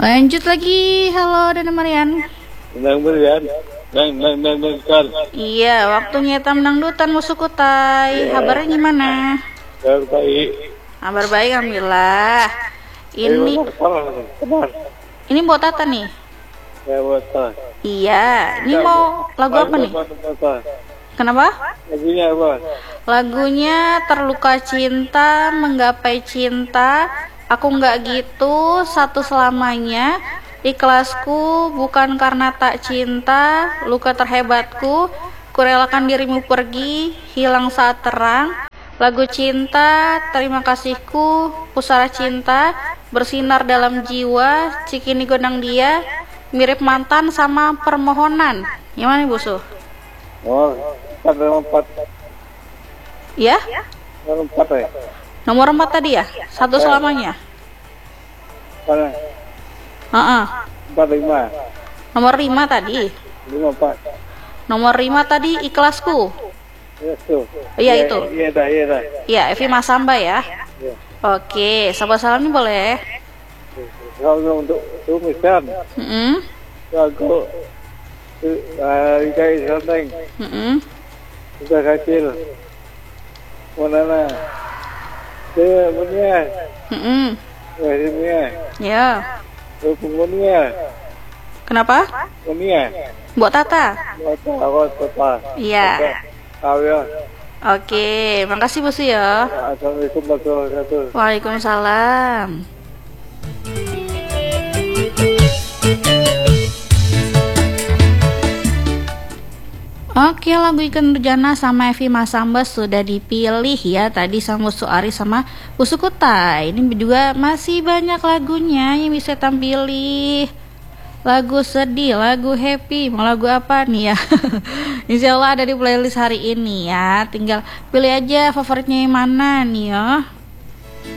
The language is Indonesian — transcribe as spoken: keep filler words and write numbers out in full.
Lanjut lagi. Halo Dana Marian. Menang Marian. Nang nang nang nang kan. Iya, waktunya tam dangdutan musuh kutai. Kabarnya gimana? Kabar baik. Kabar baik, alhamdulillah. Ini ini buat Tata nih. Ya buat Tata. Iya, ini mau lagu apa nih? Kenapa? Lagunya apa? Lagunya Terluka Cinta, Menggapai Cinta, Aku Nggak Gitu, Satu Selamanya, Ikhlasku, Bukan Karena Tak Cinta, Luka Terhebatku, Kurelakan Dirimu Pergi, Hilang Saat Terang, Lagu Cinta, Terima Kasihku, Pusara Cinta, Bersinar Dalam Jiwa, Cikini Gondang Dia, Mirip Mantan, sama Permohonan. Gimana nih Busu? Oh, empat empat. Ya? Empat ya. Nomor empat tadi ya? Satu Selamanya. Mana? Heeh. Empat lima. Nomor lima tadi. Lima empat. Nomor lima tadi Ikhlasku. Ya tuh. Iya itu. Iya dah, iya dah. Iya, Evi Masamba ya. Ya. Oke, sahabat salam nih boleh. Kalau untuk tumisan, Heeh. aku ikai santeng, Heeh. sudah kecil. Mana? Dia punya, Heeh. punya, Ya. punya, Kenapa? punya. Buat Tata. Buat apa? Apa? Iya. Tahu ya. Oke, makasih Busu ya. Assalamualaikum warahmatullahi wabarakatuh. Waalaikumsalam. Oke, lagu Ikan Nurjana sama Evi Masamba sudah dipilih ya tadi sama Busu Ari sama Busu Kutai. Ini juga masih banyak lagunya yang bisa tampilih. Lagu sedih, lagu happy, mau lagu apa nih ya? Insya Allah ada di playlist hari ini ya. Tinggal pilih aja favoritnya yang mana nih ya.